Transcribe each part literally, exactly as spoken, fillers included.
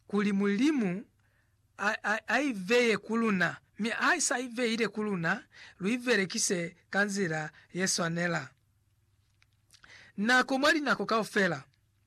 kuli mulimu aiveye kuluna mi aisa ive ile kuluna luiverekise kanzira Yesu anela nako mwali nako kaofela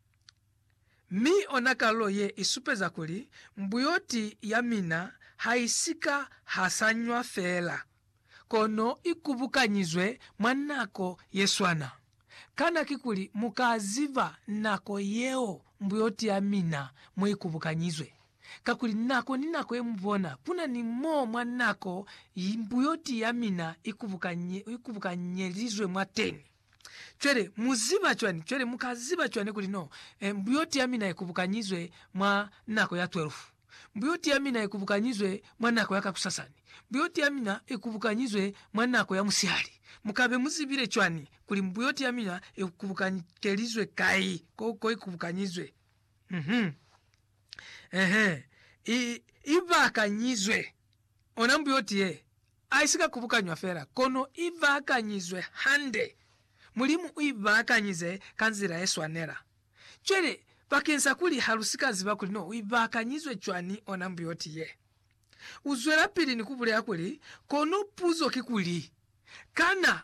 mi onakalo ye isupeza kuli mbuyoti yamina haisika hasanywa fela kono ikubukanyizwe mwanako Yesuana kana kikuli mukaziva nako yeo mbuyoti yamina mwikubukanyizwe kakuli nako ninako emubona puna ni mo mwanako mbuyoti yamina ikubukanye ikubukanyelizwe mwateni chwere muziba chwani chwere mukaziba chwani kuli no e, mbuyoti yamina ikubukanyizwe mwa nako ya twelve mbuyoti yamina ikubukanyizwe mwa nako ya kakusasani mbuyoti yamina ikubukanyizwe mwa nako ya musihali mukabe muzibire chwani kuli mbuyoti yamina ikubukanyikelizwe kai koko ikubukanyizwe mhm ehe I, ivakanyizwe ona mbuyoti ye aisika kubukanywa fera kono ivakanyizwe hande mulimu ivakanyize kanzira Yesu anera chwere bakensa kuli halusika ziba kuli no ivakanyizwe chwani ona mbuyoti ye uzwera pili ni kubule yakuli kono puzo kikuli kana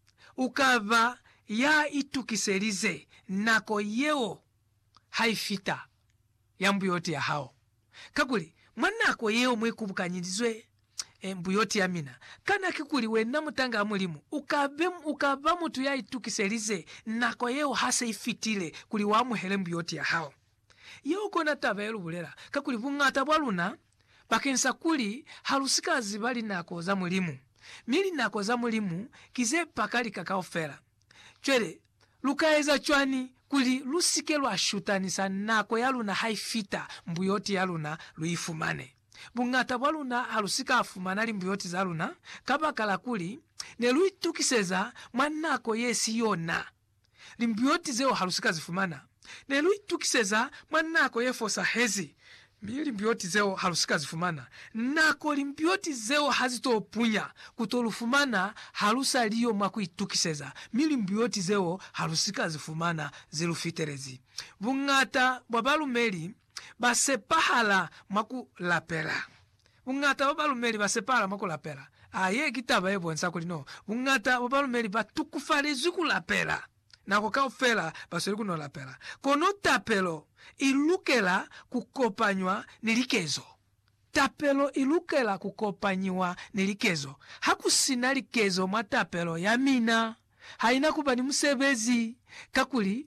ukava ya itukiselize nako yeo haifita ya mbuyoti ya hao kakuli mwanako yeo mwikubukanyizwe e, mbuyoti yamina kana kikuli wena mutanga mulimu ukave ukava mutu ya itukiselize nako yeo hase ifitile kuli wamuhele mbuyoti ya hao yeo kona tava yelu bulera kakuli bungata bwaluna bakensa kuli halusika zibali nako za mulimu mili nako za mulimu kize pakali kakaofera chwere lukaeza chwani kuli lusike lwa shutanisa nako yaluna haifita mbuyoti yaluna luifumane bungata bwaluna halusika afumana li mbuyoti zaluna kabakala kuli ne luitukiseza mwanako yesi yona limbuyoti zeo halusika zifumana ne luitukiseza mwanako yefosa hezi mili mbuyoti zeo halusika zifumana nako limbuyoti zeo hazitopunya kutolufumana halusa liyo mwakuitukiseza mili mbuyoti zeo halusika zifumana zilufiterezi bungata bwabalumeli basepahala mwakulapela bungata bwabalumeli basepahala mwakulapela aye kitaba yebonsa kulino bungata bwabalumeli batukufalizi kulapela nako kaofela basoli kuno lapela kono tapelo ilukela kukopanywa nilikezo tapelo ilukela kukopanywa nilikezo hakusina likezo mwa tapelo yamina haina kuba ni musebezi kakuli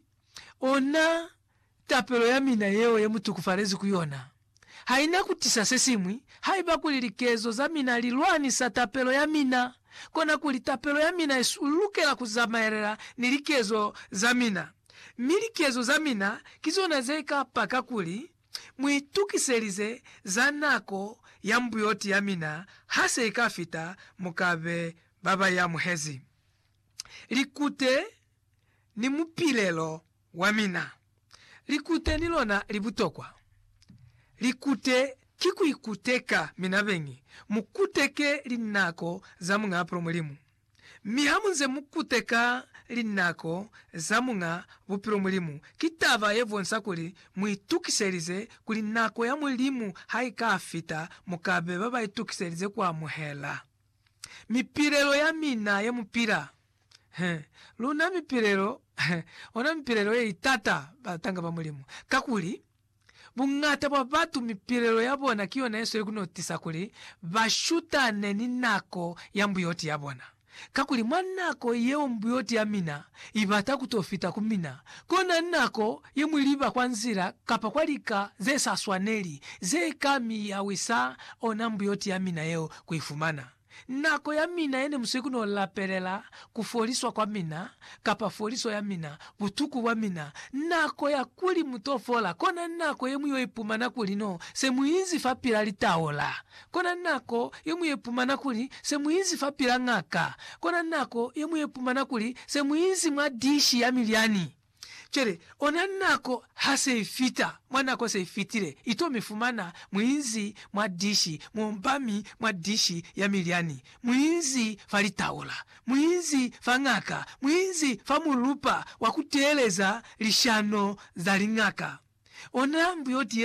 ona tapelo yamina yeo ye mutukufalezi kuyona haina kutisa sesimwi haiba kuli likezo za mina lilwani sa tapelo yamina kona kuli tapelo yamina isulukela kuzamaerera nilikezo za mina milikezo za mina kizona zeka paka kuli mwitukiselize za nako ya mbuyoti yamina hase ikafita mukabe baba ya muhezi likute ni mupilelo wa mina likute nilona libutokwa likute kikuikuteka mina bengi mukuteke linako za munga apro mulimu mihamunze mukuteka linako za munga bupiro mulimu kitava yevonsa kuli mwitukiselize kuli nako ya mulimu haikafita mukabe baba itukiselize kwa muhela mipirelo ya mina ya mupira he luna mipirelo ona mipirelo ye itata batanga ba mulimu kakuli bungata bwa batu mipirelo yabona kiyona Yesu yekunotisa kuli bashutane ni nako ya mbuyoti yabona kakuli mwanako yeo mbuyoti yamina ibata kutofita kumina kona nako yemwiliba kwanzira kapa kwalika zesa swaneli zekami yawisa ona mbuyoti yamina yeo kuifumana nako ya mina ene musiku no lapelela kufoliswa kwa mina kapa foliso ya mina butuku wa mina nako ya kuli mutofola kona nako yemu yoipumana kuli no semuizi fapila litaola kona nako yemu yoipumana kuli semuizi fapila ngaka kona nako yemu yoipumana kuli semuizi mwadishi ya miliani chere ona nako hase ifita mwanako se ifitire ito mifumana muinzi mwadishi mumbami mwadishi ya miliani muinzi falitaola muinzi fangaka muinzi famulupa wakuteleza lishano za lingaka ona mbuyoti